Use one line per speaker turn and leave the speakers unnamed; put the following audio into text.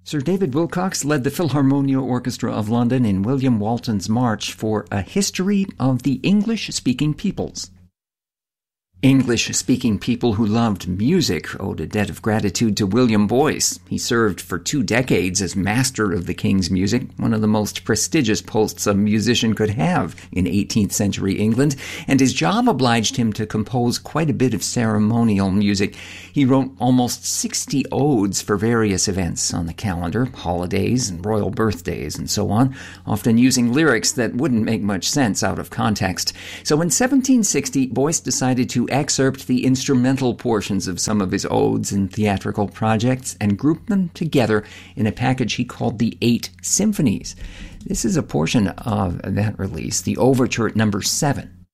Sir David Wilcox led the Philharmonia Orchestra of London in William Walton's March for A History of the English-Speaking Peoples. English-speaking people who loved music owed a debt of gratitude to William Boyce. He served for 2 decades as Master of the King's Music, one of the most prestigious posts a musician could have in 18th century England, and his job obliged him to compose quite a bit of ceremonial music. He wrote almost 60 odes for various events on the calendar, holidays and royal birthdays and so on, often using lyrics that wouldn't make much sense out of context. So in 1760, Boyce decided to excerpt the instrumental portions of some of his odes and theatrical projects and group them together in a package he called the 8 Symphonies. This is a portion of that release, the Overture number 7.